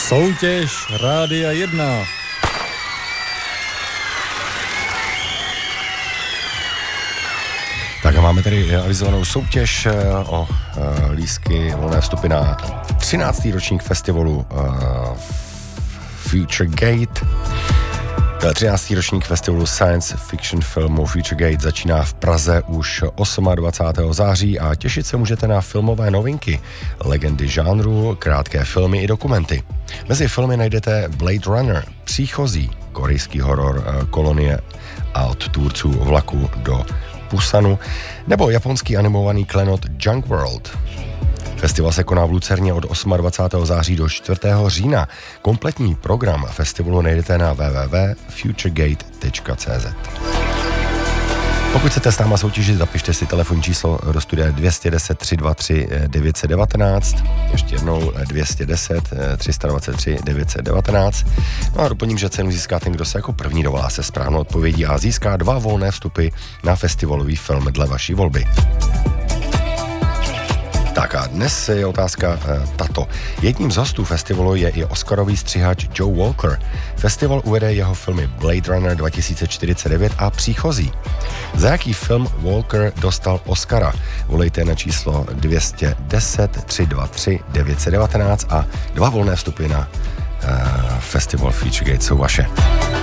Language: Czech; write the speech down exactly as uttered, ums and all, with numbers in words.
Soutěž Rádia jedna. Tak a máme tady avizovanou soutěž o lístky volné vstupy na třináctý ročník festivalu Future Gate. třináctý ročník festivalu science fiction filmu Future Gate začíná v Praze už dvacátého osmého září a těšit se můžete na filmové novinky, legendy žánru, krátké filmy i dokumenty. Mezi filmy najdete Blade Runner, Příchozí, korejský horor Kolonie a od tvůrců Vlaku do Pusanu, nebo japonský animovaný klenot Junk World. Festival se koná v Lucerně od dvacátého osmého září do čtvrtého října. Kompletní program festivalu najdete na w w w tečka futuregate tečka c z. Pokud chcete s náma soutěžit, zapište si telefonní číslo do studia dvě jedna deset, tři dva tři, devět jedna devět. Ještě jednou dvě jedna deset, tři dva tři, devět jedna devět. No a doplním, že cenu získá ten, kdo se jako první dovolá se správnou odpovědí a získá dva volné vstupy na festivalový film dle vaší volby. Tak a dnes je otázka e, tato. Jedním z hostů festivalu je i oscarový střihač Joe Walker. Festival uvede jeho filmy Blade Runner dva tisíce čtyřicet devět a Příchozí. Za jaký film Walker dostal Oscara? Volejte na číslo dvě jedna deset, tři dva tři, devět jedna devět a dva volné vstupy na e, festival Future Gate jsou vaše.